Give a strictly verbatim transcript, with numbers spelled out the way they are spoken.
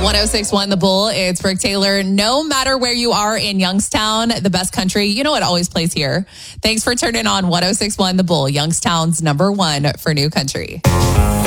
one oh six point one The Bull. It's Brooke Taylor. No matter where you are in Youngstown, the best country, you know it always plays here. Thanks for turning on one oh six point one The Bull, Youngstown's number one for new country.